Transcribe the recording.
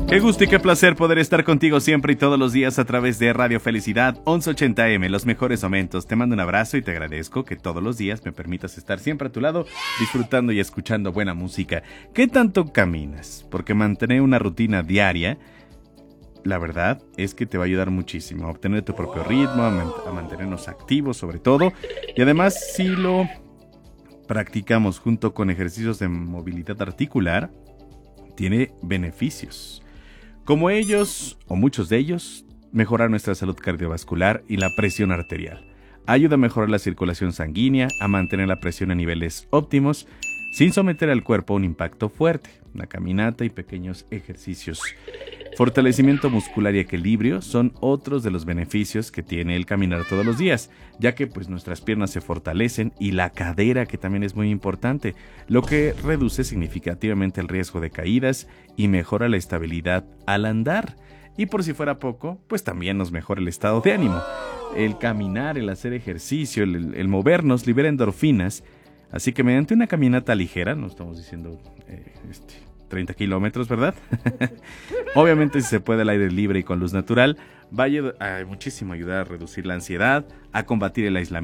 Qué gusto y qué placer poder estar contigo siempre y todos los días a través de Radio Felicidad 1180M, los mejores momentos. Te mando un abrazo y te agradezco que todos los días me permitas estar siempre a tu lado, disfrutando y escuchando buena música. ¿Qué tanto caminas? Porque mantener una rutina diaria, la verdad es que te va a ayudar muchísimo a obtener tu propio ritmo, a mantenernos activos sobre todo. Y además, si lo practicamos junto con ejercicios de movilidad articular, tiene beneficios. Como ellos, o muchos de ellos, mejorar nuestra salud cardiovascular y la presión arterial. Ayuda a mejorar la circulación sanguínea, a mantener la presión a niveles óptimos, sin someter al cuerpo a un impacto fuerte. La caminata y pequeños ejercicios. Fortalecimiento muscular y equilibrio son otros de los beneficios que tiene el caminar todos los días, ya que pues nuestras piernas se fortalecen y la cadera, que también es muy importante, lo que reduce significativamente el riesgo de caídas y mejora la estabilidad al andar. Y por si fuera poco, pues también nos mejora el estado de ánimo. El caminar, el hacer ejercicio, el movernos libera endorfinas, así que mediante una caminata ligera, no estamos diciendo 30 kilómetros, ¿verdad? Obviamente, si se puede al aire libre y con luz natural, va a muchísimo ayudar a reducir la ansiedad, a combatir el aislamiento